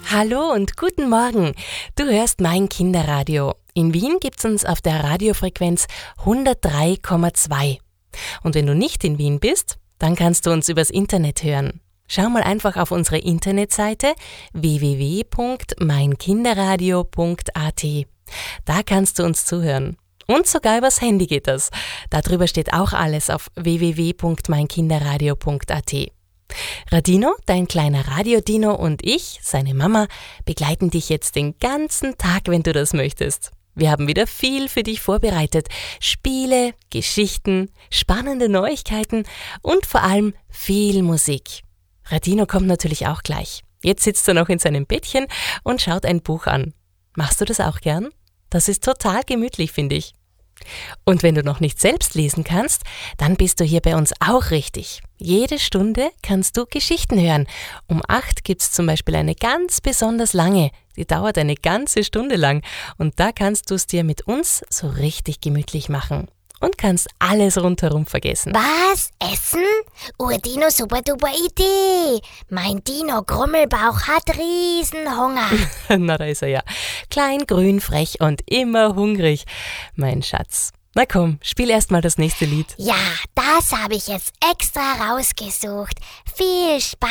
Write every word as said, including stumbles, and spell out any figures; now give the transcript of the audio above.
Hallo und guten Morgen. Du hörst mein Kinderradio. In Wien gibt's uns auf der Radiofrequenz hundertdrei Komma zwei. Und wenn du nicht in Wien bist, dann kannst du uns übers Internet hören. Schau mal einfach auf unsere Internetseite w w w punkt mein kinderradio punkt a t. Da kannst du uns zuhören. Und sogar übers Handy geht das. Darüber steht auch alles auf w w w punkt mein kinderradio punkt a t. Radino, dein kleiner Radiodino, und ich, seine Mama, begleiten dich jetzt den ganzen Tag, wenn du das möchtest. Wir haben wieder viel für dich vorbereitet. Spiele, Geschichten, spannende Neuigkeiten und vor allem viel Musik. Radino kommt natürlich auch gleich. Jetzt sitzt er noch in seinem Bettchen und schaut ein Buch an. Machst du das auch gern? Das ist total gemütlich, finde ich. Und wenn du noch nicht selbst lesen kannst, dann bist du hier bei uns auch richtig. Jede Stunde kannst du Geschichten hören. Um acht gibt's zum Beispiel eine ganz besonders lange. Die dauert eine ganze Stunde lang. Und da kannst du es dir mit uns so richtig gemütlich machen. Und kannst alles rundherum vergessen. Was? Essen? Urdino, super duper Idee. Mein Dino Grummelbauch hat Riesenhunger. Na, da ist er ja. Klein, grün, frech und immer hungrig. Mein Schatz. Na komm, spiel erst mal das nächste Lied. Ja, das habe ich jetzt extra rausgesucht. Viel Spaß.